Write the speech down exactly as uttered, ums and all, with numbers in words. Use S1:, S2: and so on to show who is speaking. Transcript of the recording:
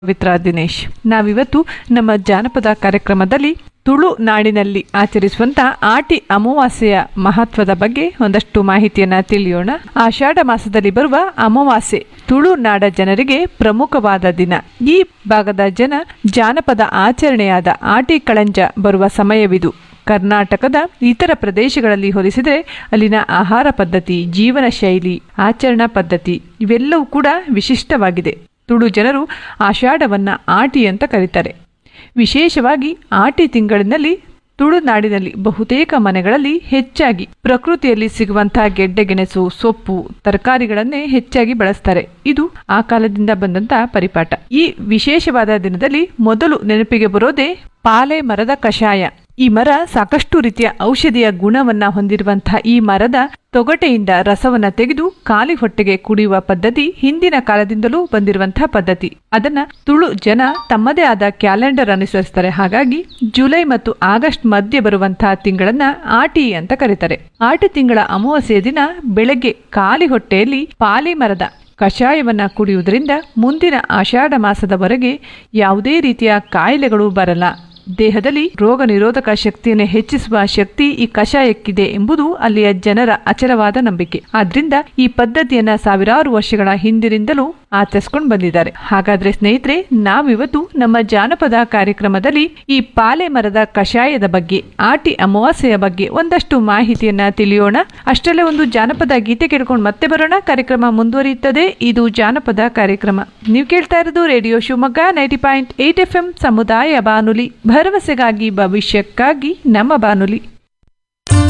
S1: ಪವಿತ್ರ ದಿನೇಶ್. ನಾವಿವತ್ತು ನಮ್ಮ ಜಾನಪದ ಕಾರ್ಯಕ್ರಮದಲ್ಲಿ ತುಳು ನಾಡಿನಲ್ಲಿ ಆಚರಿಸುವಂತ ಆಟಿ ಅಮಾವಾಸ್ಯೆಯ ಮಹತ್ವದ ಬಗ್ಗೆ ಒಂದಷ್ಟು ಮಾಹಿತಿಯನ್ನ ತಿಳಿಯೋಣ. ಆಷಾಢ ಮಾಸದಲ್ಲಿ ಬರುವ ಅಮಾವಾಸ್ಯೆ ತುಳು ನಾಡ ಜನರಿಗೆ ಪ್ರಮುಖವಾದ ದಿನ. ಈ ಭಾಗದ ಜನ ಜಾನಪದ ಆಚರಣೆಯಾದ ಆಟಿ ಕಳಂಜ ಬರುವ ಸಮಯವಿದು. ಕರ್ನಾಟಕದ ಇತರ ಪ್ರದೇಶಗಳಲ್ಲಿ ಹೋಲಿಸಿದರೆ ಅಲ್ಲಿನ ಆಹಾರ ಪದ್ಧತಿ, ಜೀವನ ಶೈಲಿ, ಆಚರಣಾ ಪದ್ಧತಿ ಇವೆಲ್ಲವೂ ಕೂಡ ವಿಶಿಷ್ಟವಾಗಿದೆ. ತುಳು ಜನರು ಆಷಾಢವನ್ನ ಆಟಿ ಅಂತ ಕರೀತಾರೆ. ವಿಶೇಷವಾಗಿ ಆಟಿ ತಿಂಗಳಿನಲ್ಲಿ ತುಳುನಾಡಿನಲ್ಲಿ ಬಹುತೇಕ ಮನೆಗಳಲ್ಲಿ ಹೆಚ್ಚಾಗಿ ಪ್ರಕೃತಿಯಲ್ಲಿ ಸಿಗುವಂತಹ ಗೆಡ್ಡೆಗೆಣಸು, ಸೊಪ್ಪು, ತರಕಾರಿಗಳನ್ನೇ ಹೆಚ್ಚಾಗಿ ಬಳಸ್ತಾರೆ. ಇದು ಆ ಕಾಲದಿಂದ ಬಂದಂತಹ ಪರಿಪಾಠ. ಈ ವಿಶೇಷವಾದ ದಿನದಲ್ಲಿ ಮೊದಲು ನೆನಪಿಗೆ ಬರೋದೇ ಪಾಲೆ ಮರದ ಕಷಾಯ. ಈ ಮರ ಸಾಕಷ್ಟು ರೀತಿಯ ಔಷಧಿಯ ಗುಣವನ್ನ ಹೊಂದಿರುವಂತಹ ಈ ಮರದ ತೊಗಟೆಯಿಂದ ರಸವನ್ನ ತೆಗೆದು ಖಾಲಿ ಹೊಟ್ಟೆಗೆ ಕುಡಿಯುವ ಪದ್ಧತಿ ಹಿಂದಿನ ಕಾಲದಿಂದಲೂ ಬಂದಿರುವಂತಹ ಪದ್ಧತಿ. ಅದನ್ನ ತುಳು ಜನ ತಮ್ಮದೇ ಆದ ಕ್ಯಾಲೆಂಡರ್ ಅನುಸರಿಸ್ತಾರೆ. ಹಾಗಾಗಿ ಜುಲೈ ಮತ್ತು ಆಗಸ್ಟ್ ಮಧ್ಯೆ ಬರುವಂತಹ ತಿಂಗಳನ್ನ ಆಟಿ ಅಂತ ಕರೀತಾರೆ. ಆಟಿ ತಿಂಗಳ ಅಮಾವಾಸ್ಯೆಯ ದಿನ ಬೆಳಗ್ಗೆ ಖಾಲಿ ಹೊಟ್ಟೆಯಲ್ಲಿ ಪಾಲೆ ಮರದ ಕಷಾಯವನ್ನ ಕುಡಿಯುವುದರಿಂದ ಮುಂದಿನ ಆಷಾಢ ಮಾಸದವರೆಗೆ ಯಾವುದೇ ರೀತಿಯ ಕಾಯಿಲೆಗಳು ಬರಲ್ಲ. ದೇಹದಲ್ಲಿ ರೋಗ ನಿರೋಧಕ ಶಕ್ತಿಯನ್ನು ಹೆಚ್ಚಿಸುವ ಶಕ್ತಿ ಈ ಕಷಾಯಕ್ಕಿದೆ ಎಂಬುದು ಅಲ್ಲಿಯ ಜನರ ಅಚಲವಾದ ನಂಬಿಕೆ. ಆದ್ರಿಂದ ಈ ಪದ್ಧತಿಯನ್ನ ಸಾವಿರಾರು ವರ್ಷಗಳ ಹಿಂದಿನಿಂದಲೂ ಆಚರಿಸಿಕೊಂಡು ಬಂದಿದ್ದಾರೆ. ಹಾಗಾದ್ರೆ ಸ್ನೇಹಿತರೆ, ನಾವಿವತ್ತು ನಮ್ಮ ಜಾನಪದ ಕಾರ್ಯಕ್ರಮದಲ್ಲಿ ಈ ಪಾಲೆ ಮರದ ಕಷಾಯದ ಬಗ್ಗೆ, ಆಟಿ ಅಮಾವಾಸ್ಯೆಯ ಬಗ್ಗೆ ಒಂದಷ್ಟು ಮಾಹಿತಿಯನ್ನ ತಿಳಿಯೋಣ. ಅಷ್ಟರಲ್ಲೇ ಒಂದು ಜಾನಪದ ಗೀತೆ ಕೇಳ್ಕೊಂಡು ಮತ್ತೆ ಬರೋಣ. ಕಾರ್ಯಕ್ರಮ ಮುಂದುವರಿಯುತ್ತದೆ. ಇದು ಜಾನಪದ ಕಾರ್ಯಕ್ರಮ. ನೀವು ಕೇಳ್ತಾ ಇರೋದು radio Shivamogga ninety point eight F M ಸಮುದಾಯ ಬಾನುಲಿ, ಭರವಸೆಗಾಗಿ ಭವಿಷ್ಯಕ್ಕಾಗಿ ನಮ್ಮ ಬಾನುಲಿ.